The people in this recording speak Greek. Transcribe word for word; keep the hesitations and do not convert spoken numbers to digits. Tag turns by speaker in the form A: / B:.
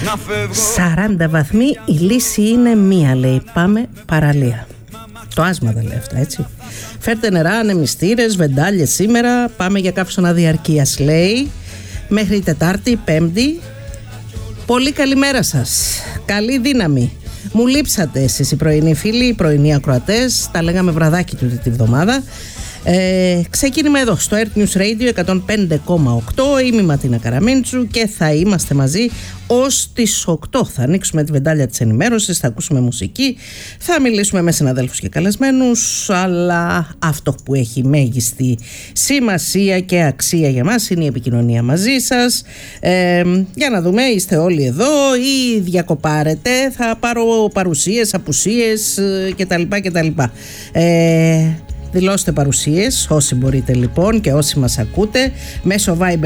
A: σαράντα βαθμοί, η λύση είναι μία, λέει. Πάμε παραλία. Το άσμα δεν λέει αυτά, έτσι. Φέρτε νερά, ανεμιστήρες, βεντάλιες σήμερα. Πάμε για καύσωνα διαρκείας, λέει. Μέχρι Τετάρτη, Πέμπτη. Πολύ καλημέρα σας. Καλή δύναμη. Μου λείψατε εσείς οι πρωινοί φίλοι, οι πρωινοί ακροατές. Τα λέγαμε βραδάκι τούτη τη βδομάδα. Ε, ξεκίνημα εδώ στο Earth News Radio εκατόν πέντε κόμμα οκτώ. Είμαι η Ματίνα Καραμίντσου και θα είμαστε μαζί ως τις οκτώ. Θα ανοίξουμε τη βεντάλια της ενημέρωσης, θα ακούσουμε μουσική, θα μιλήσουμε με συναδέλφους και καλεσμένους, αλλά αυτό που έχει μέγιστη σημασία και αξία για μας είναι η επικοινωνία μαζί σας. Ε, για να δούμε, είστε όλοι εδώ ή διακοπάρετε, θα πάρω παρουσίες, απουσίες κτλ. κτλ. Ε, Δηλώστε παρουσίες όσοι μπορείτε λοιπόν και όσοι μας ακούτε μέσω Viber